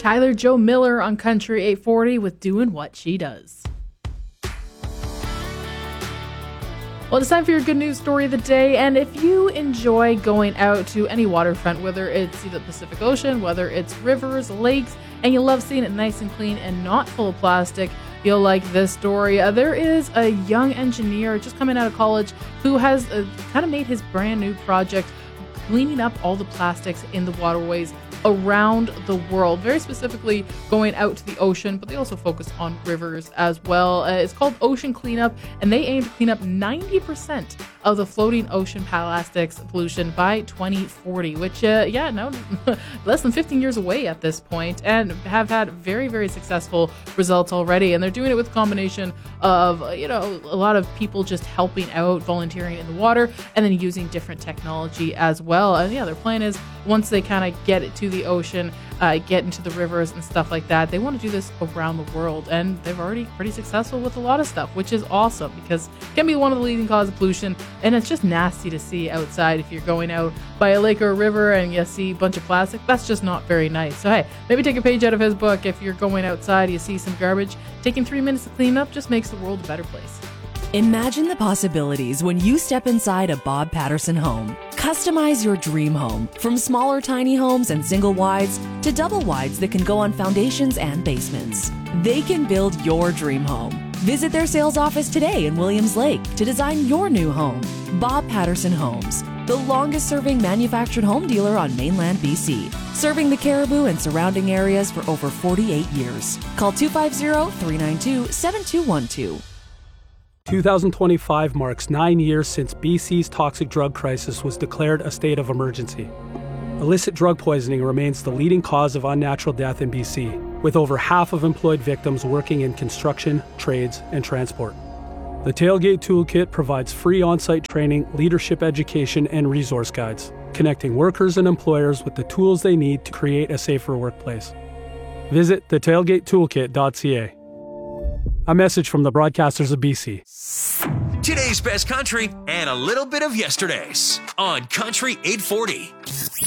Tyler Joe Miller on Country 840 with Doing What She Does. Well, it's time for your good news story of the day. And if you enjoy going out to any waterfront, whether it's the Pacific Ocean, whether it's rivers, lakes, and you love seeing it nice and clean and not full of plastic, you'll like this story. There is a young engineer just coming out of college who has kind of made his brand new project cleaning up all the plastics in the waterways around the world, very specifically going out to the ocean, but they also focus on rivers as well. It's called Ocean Cleanup, and they aim to clean up 90% of the floating ocean plastics pollution by 2040, which, less than 15 years away at this point, and have had very, very successful results already. And they're doing it with a combination of, a lot of people just helping out, volunteering in the water, and then using different technology as well. And their plan is once they kind of get it to the ocean, get into the rivers and stuff like that, they want to do this around the world, and they're already pretty successful with a lot of stuff, which is awesome because it can be one of the leading causes of pollution, and it's just nasty to see outside. If you're going out by a lake or a river and you see a bunch of plastic, that's just not very nice. So hey, maybe take a page out of his book. If you're going outside, you see some garbage, taking 3 minutes to clean up just makes the world a better place. Imagine the possibilities when you step inside a Bob Patterson home. Customize your dream home, from smaller tiny homes and single wides to double wides that can go on foundations and basements. They can build your dream home. Visit their sales office today in Williams Lake to design your new home. Bob Patterson Homes, the longest serving manufactured home dealer on mainland BC, serving the Caribou and surrounding areas for over 48 years. Call 250-392-7212. 2025 marks 9 years since BC's toxic drug crisis was declared a state of emergency. Illicit drug poisoning remains the leading cause of unnatural death in BC, with over half of employed victims working in construction, trades, and transport. The Tailgate Toolkit provides free on-site training, leadership education, and resource guides, connecting workers and employers with the tools they need to create a safer workplace. Visit thetailgatetoolkit.ca. A message from the broadcasters of BC. Today's best country and a little bit of yesterday's on Country 840.